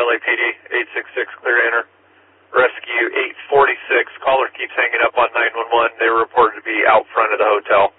LAPD, 866, clear to enter. Rescue 846, caller keeps hanging up on 911. They were reported to be out front of the hotel.